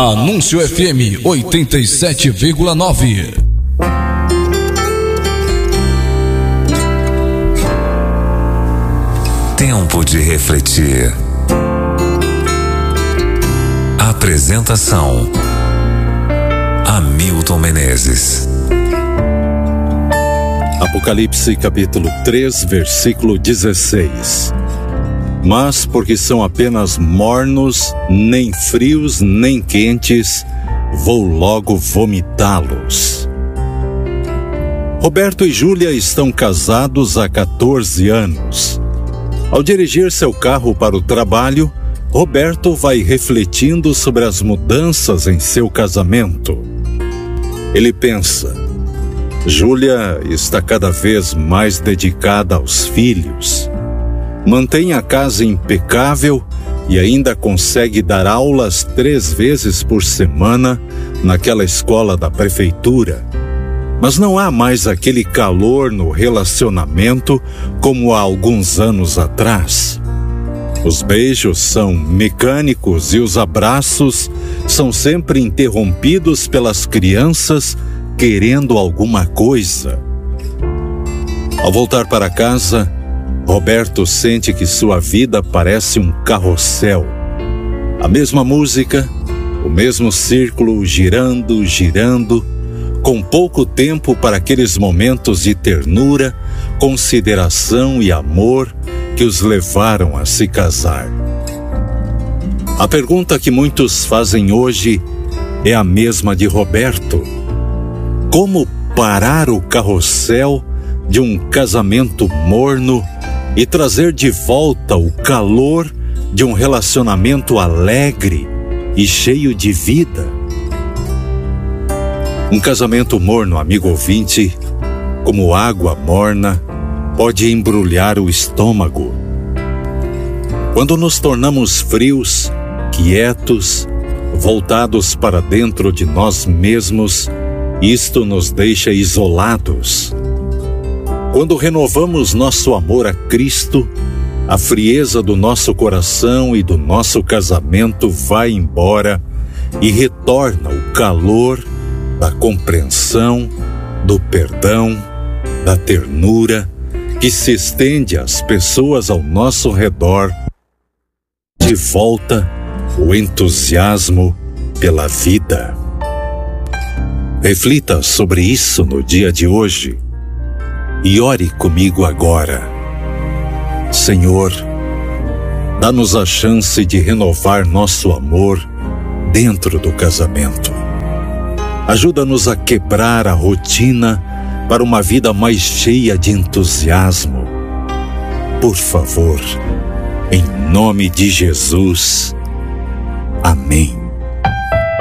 Anúncio FM 87,9. Tempo de refletir. Apresentação: Hamilton Menezes. Apocalipse capítulo 3, versículo 16. Mas porque são apenas mornos, nem frios nem quentes, vou logo vomitá-los. Roberto e Júlia estão casados há 14 anos. Ao dirigir seu carro para o trabalho, Roberto vai refletindo sobre as mudanças em seu casamento. Ele pensa: Júlia está cada vez mais dedicada aos filhos. Mantém a casa impecável e ainda consegue dar aulas 3 vezes por semana naquela escola da prefeitura. Mas não há mais aquele calor no relacionamento como há alguns anos atrás. Os beijos são mecânicos e os abraços são sempre interrompidos pelas crianças querendo alguma coisa. Ao voltar para casa, Roberto sente que sua vida parece um carrossel. A mesma música, o mesmo círculo girando, girando, com pouco tempo para aqueles momentos de ternura, consideração e amor que os levaram a se casar. A pergunta que muitos fazem hoje é a mesma de Roberto: como parar o carrossel de um casamento morno e trazer de volta o calor de um relacionamento alegre e cheio de vida? Um casamento morno, amigo ouvinte, como água morna, pode embrulhar o estômago. Quando nos tornamos frios, quietos, voltados para dentro de nós mesmos, isto nos deixa isolados. Quando renovamos nosso amor a Cristo, a frieza do nosso coração e do nosso casamento vai embora e retorna o calor da compreensão, do perdão, da ternura que se estende às pessoas ao nosso redor. De volta o entusiasmo pela vida. Reflita sobre isso no dia de hoje e ore comigo agora. Senhor, dá-nos a chance de renovar nosso amor dentro do casamento. Ajuda-nos a quebrar a rotina para uma vida mais cheia de entusiasmo. Por favor, em nome de Jesus. Amém.